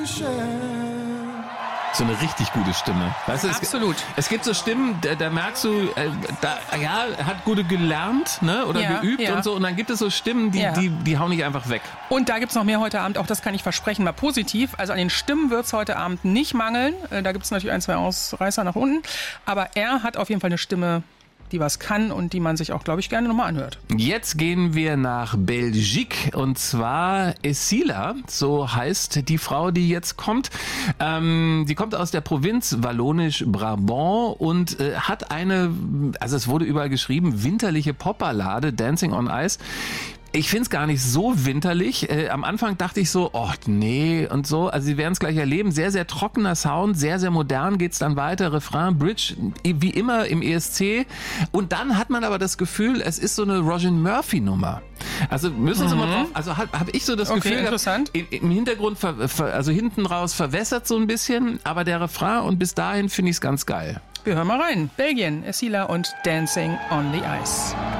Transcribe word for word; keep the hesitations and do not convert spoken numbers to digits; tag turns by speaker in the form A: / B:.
A: So eine richtig gute Stimme. Weißt du, es,
B: Absolut.
A: Es gibt so Stimmen, da, da merkst du, äh, da, ja, hat gute gelernt, ne, oder
B: Ja,
A: geübt
B: ja.
A: und so. Und dann gibt es so Stimmen, die,
B: Ja.
A: die, die hauen nicht einfach weg.
B: Und da gibt's noch mehr heute Abend, auch das kann ich versprechen, mal positiv. Also an den Stimmen wird's heute Abend nicht mangeln. Äh, Da gibt's natürlich ein, zwei Ausreißer nach unten. Aber er hat auf jeden Fall eine Stimme, die was kann und die man sich auch, glaube ich, gerne nochmal anhört.
A: Jetzt gehen wir nach Belgique und zwar Essila, so heißt die Frau, die jetzt kommt. Ähm, die kommt aus der Provinz Wallonisch-Brabant und äh, hat eine, also es wurde überall geschrieben, winterliche Popballade, Dancing on Ice. Ich find's gar nicht so winterlich. Äh, am Anfang dachte ich so, oh nee und so. Also Sie werden es gleich erleben. Sehr, sehr trockener Sound, sehr, sehr modern geht's dann weiter. Refrain, Bridge, wie immer im E S C. Und dann hat man aber das Gefühl, es ist so eine Roger Murphy-Nummer. Also müssen Sie mhm. mal drauf, also habe hab ich so das
B: Okay,
A: Gefühl,
B: interessant.
A: Im, im Hintergrund, ver, ver, also hinten raus verwässert so ein bisschen, aber der Refrain und bis dahin finde ich's ganz geil.
B: Wir hören mal rein. Belgien, Essila und Dancing on the Ice.